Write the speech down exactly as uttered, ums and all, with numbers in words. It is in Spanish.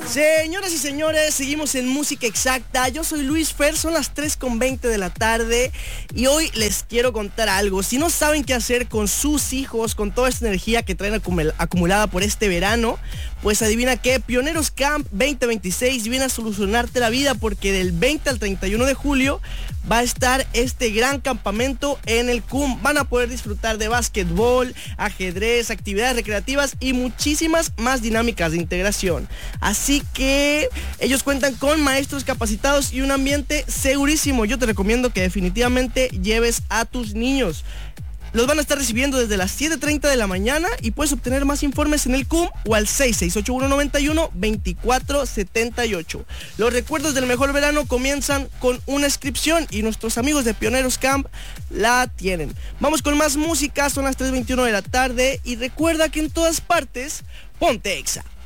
Señoras y señores, seguimos en Música Exacta. Yo soy Luis Fer, son las tres con veinte de la tarde y hoy les quiero contar algo. Si no saben qué hacer con sus hijos, con toda esta energía que traen acumul- acumulada por este verano, pues adivina qué, Pioneros Camp veinte veintiséis viene a solucionarte la vida, porque del veinte al treinta y uno de julio va a estar este gran campamento en el C U M. Van a poder disfrutar de básquetbol, ajedrez, actividades recreativas y muchísimas más dinámicas de integración. Así que ellos cuentan con maestros capacitados y un ambiente segurísimo. Yo te recomiendo que definitivamente lleves a tus niños. Los van a estar recibiendo desde las siete treinta de la mañana y puedes obtener más informes en el C U M o al seis seis ocho uno nueve uno dos cuatro siete ocho. Los recuerdos del mejor verano comienzan con una inscripción y nuestros amigos de Pioneros Camp la tienen. Vamos con más música, son las tres veintiuno de la tarde y recuerda que en todas partes, ponte Exa.